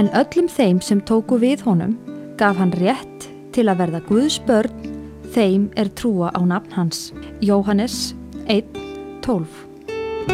En öllum þeim sem tóku við honum gaf hann rétt til að verða Guðs börn, þeim trúa á nafn hans. Jóhannes 1:12.